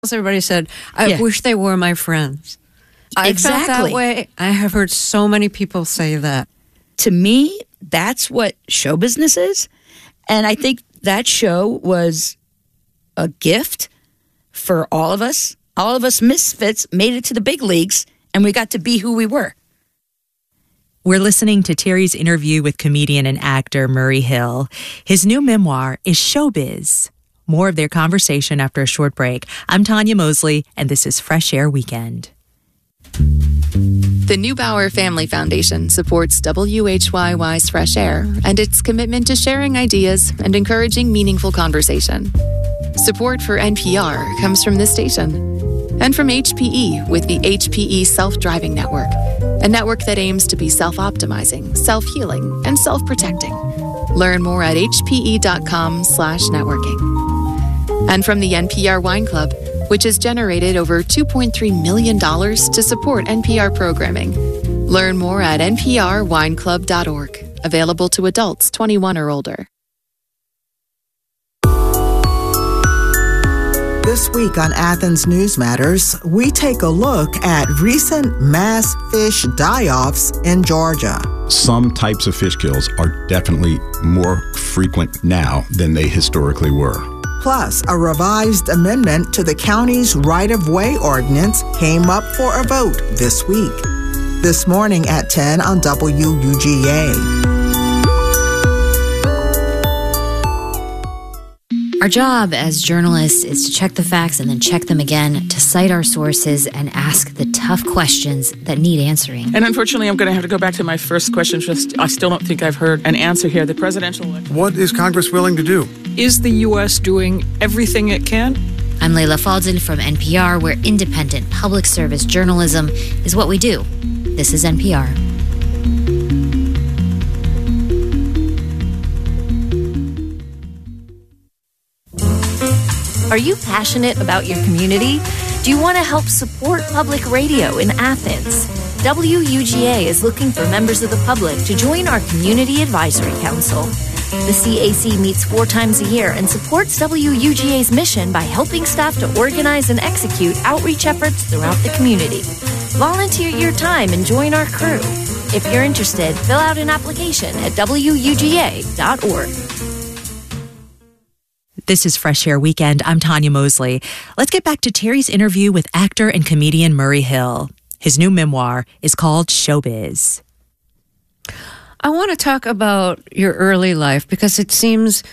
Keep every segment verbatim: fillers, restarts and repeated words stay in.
Everybody said, I Yeah. wish they were my friends. I Exactly. felt that way. I have heard so many people say that. To me, that's what show business is. And I think that show was a gift for all of us. All of us misfits made it to the big leagues, and we got to be who we were. We're listening to Terry's interview with comedian and actor Murray Hill. His new memoir is Showbiz. More of their conversation after a short break. I'm Tanya Mosley, and this is Fresh Air Weekend. The Neubauer Family Foundation supports W H Y Y's Fresh Air and its commitment to sharing ideas and encouraging meaningful conversation. Support for N P R comes from this station and from H P E with the H P E Self-Driving Network, a network that aims to be self-optimizing, self-healing, and self-protecting. Learn more at hpe.com slash networking. And from the N P R Wine Club, which has generated over two point three million dollars to support N P R programming. Learn more at n p r wine club dot org. Available to adults twenty-one or older. This week on Athens News Matters, we take a look at recent mass fish die-offs in Georgia. Some types of fish kills are definitely more frequent now than they historically were. Plus, a revised amendment to the county's right-of-way ordinance came up for a vote this week. This morning at ten on W U G A. Our job as journalists is to check the facts and then check them again, to cite our sources and ask the tough questions that need answering. And unfortunately, I'm going to have to go back to my first question. Just, I still don't think I've heard an answer here. The presidential election. What is Congress willing to do? Is the U S doing everything it can? I'm Layla Falden from N P R, where independent public service journalism is what we do. This is N P R. Are you passionate about your community? Do you want to help support public radio in Athens? W U G A is looking for members of the public to join our Community Advisory Council. The C A C meets four times a year and supports W U G A's mission by helping staff to organize and execute outreach efforts throughout the community. Volunteer your time and join our crew. If you're interested, fill out an application at w u g a dot org. This is Fresh Air Weekend. I'm Tanya Mosley. Let's get back to Terry's interview with actor and comedian Murray Hill. His new memoir is called Showbiz. I want to talk about your early life because it seems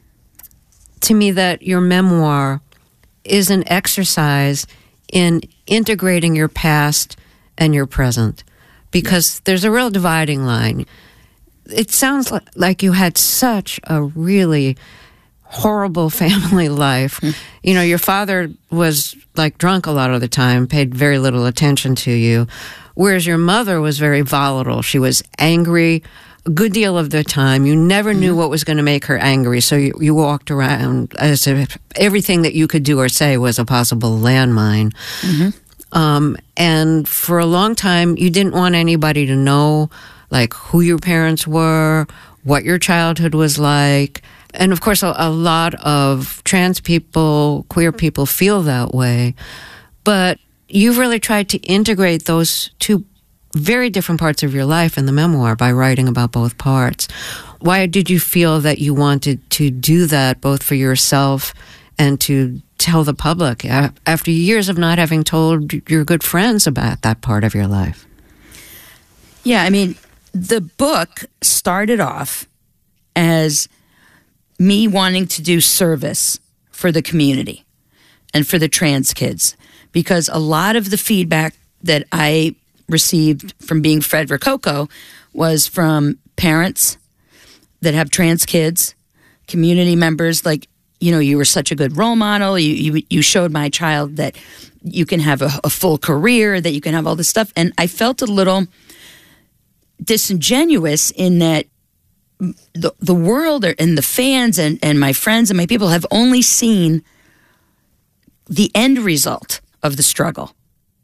to me that your memoir is an exercise in integrating your past and your present, because there's a real dividing line. It sounds like, like you had such a really horrible family life. Mm. You know, your father was like drunk a lot of the time, paid very little attention to you, whereas your mother was very volatile. She was angry a good deal of the time. You never mm-hmm. knew what was going to make her angry, so you, you walked around as if everything that you could do or say was a possible landmine. Mm-hmm. Um, and for a long time, you didn't want anybody to know, like, who your parents were, what your childhood was like. And of course, a, a lot of trans people, queer people feel that way. But you've really tried to integrate those two very different parts of your life in the memoir by writing about both parts. Why did you feel that you wanted to do that, both for yourself and to tell the public, after years of not having told your good friends about that part of your life? Yeah, I mean, the book started off as me wanting to do service for the community and for the trans kids, because a lot of the feedback that I received from being Fred Rococo was from parents that have trans kids, community members, like, you know, you were such a good role model. You you, you showed my child that you can have a, a full career, that you can have all this stuff. And I felt a little disingenuous in that the the world and the fans and, and my friends and my people have only seen the end result of the struggle.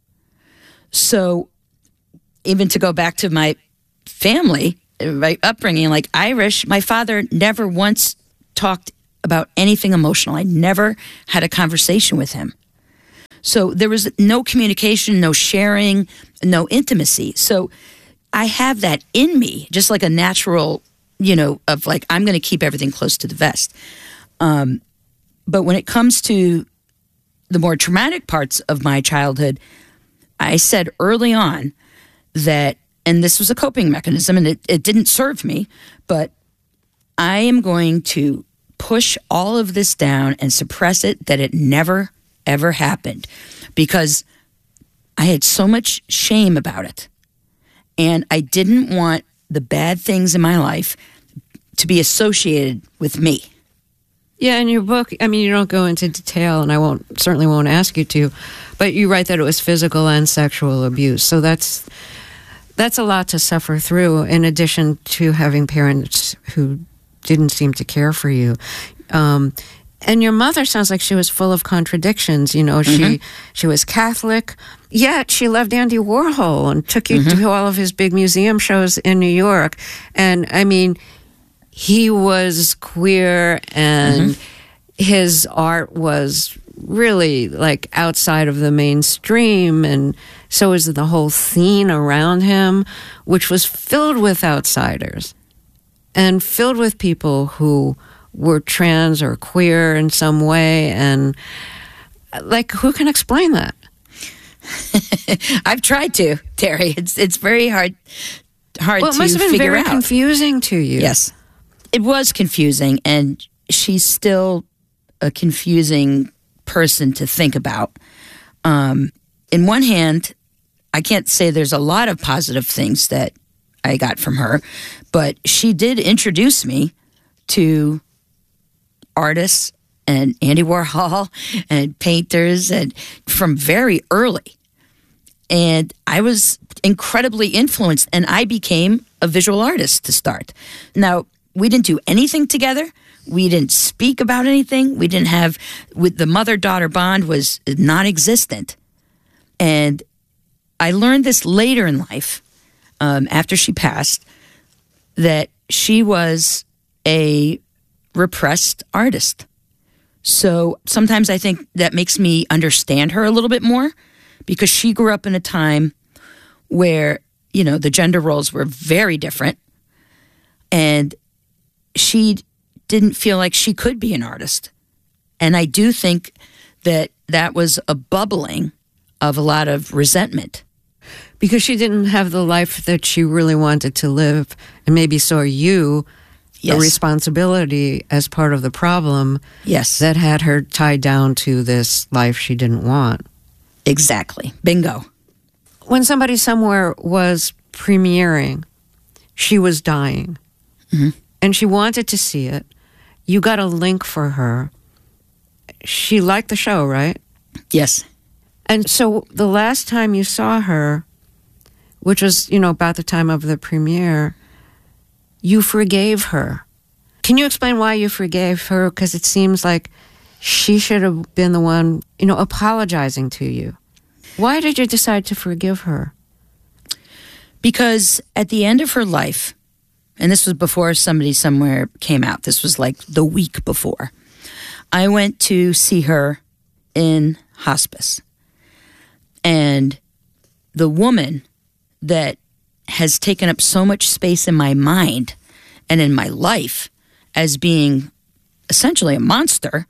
So even to go back to my family, my upbringing, like Irish, my father never once talked about anything emotional. I never had a conversation with him. So there was no communication, no sharing, no intimacy. So I have that in me, just like a natural, you know, of like, I'm going to keep everything close to the vest. Um, but when it comes to the more traumatic parts of my childhood, I said early on that, and this was a coping mechanism, and it, it didn't serve me, but I am going to push all of this down and suppress it, that it never, ever happened, because I had so much shame about it. And I didn't want the bad things in my life to be associated with me. Yeah, in your book, I mean, you don't go into detail, and I won't certainly won't ask you to, but you write that it was physical and sexual abuse. So that's that's a lot to suffer through, in addition to having parents who didn't seem to care for you. Um, and your mother sounds like she was full of contradictions. You know, she mm-hmm. she was Catholic, yet she loved Andy Warhol and took you mm-hmm. to all of his big museum shows in New York. And I mean, he was queer, and mm-hmm. his art was really like outside of the mainstream, and so was the whole scene around him, which was filled with outsiders and filled with people who were trans or queer in some way. And like, who can explain that? I've tried to, Terry. It's it's very hard hard well, it to must have been figure very out. confusing to you. Yes. It was confusing, and she's still a confusing person to think about. Um, in one hand, I can't say there's a lot of positive things that I got from her, but she did introduce me to artists and Andy Warhol and painters, and from very early. And I was incredibly influenced, and I became a visual artist to start. Now, we didn't do anything together. We didn't speak about anything. We didn't have, with the mother-daughter bond was non-existent. And I learned this later in life, um, after she passed, that she was a repressed artist. So sometimes I think that makes me understand her a little bit more, because she grew up in a time where, you know, the gender roles were very different, and she didn't feel like she could be an artist. And I do think that that was a bubbling of a lot of resentment. Because she didn't have the life that she really wanted to live, and maybe saw you yes. a responsibility as part of the problem yes. that had her tied down to this life she didn't want. Exactly. Bingo. When Somebody Somewhere was premiering, she was dying. Mm-hmm. And she wanted to see it. You got a link for her. She liked the show, right? Yes. And so the last time you saw her, which was, you know, about the time of the premiere, you forgave her. Can you explain why you forgave her? Because it seems like she should have been the one, you know, apologizing to you. Why did you decide to forgive her? Because at the end of her life, and this was before Somebody Somewhere came out, this was like the week before, I went to see her in hospice. And the woman that has taken up so much space in my mind and in my life as being essentially a monster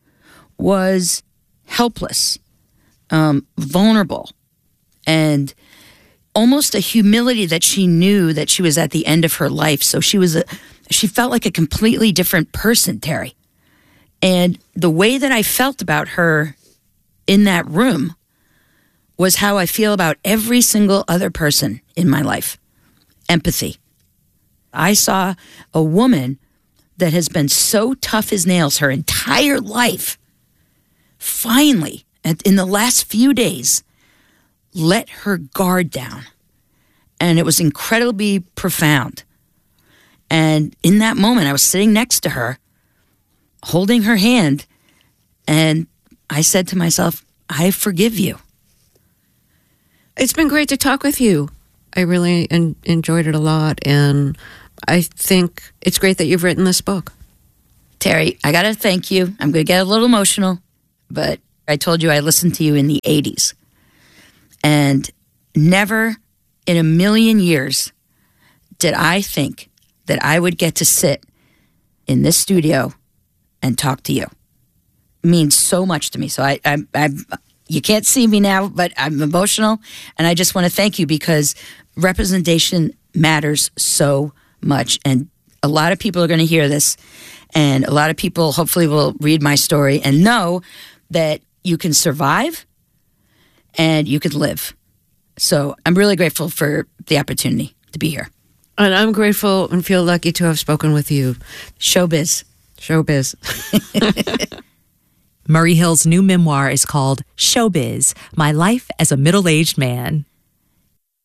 was helpless, um, vulnerable, and almost a humility that she knew that she was at the end of her life. So she was a, she felt like a completely different person, Terry. And the way that I felt about her in that room was how I feel about every single other person in my life. Empathy. I saw a woman that has been so tough as nails her entire life, finally, in the last few days, let her guard down. And it was incredibly profound. And in that moment, I was sitting next to her, holding her hand, and I said to myself, I forgive you. It's been great to talk with you. I really en- enjoyed it a lot, and I think it's great that you've written this book. Terry, I got to thank you. I'm going to get a little emotional, but I told you I listened to you in the eighties. And never in a million years did I think that I would get to sit in this studio and talk to you. It means so much to me. So I, I, I, you can't see me now, but I'm emotional. And I just want to thank you because representation matters so much. And a lot of people are going to hear this. And a lot of people hopefully will read my story and know that you can survive and you can live. So I'm really grateful for the opportunity to be here. And I'm grateful and feel lucky to have spoken with you. Showbiz. Showbiz. Murray Hill's new memoir is called Showbiz, My Life as a Middle-Aged Man.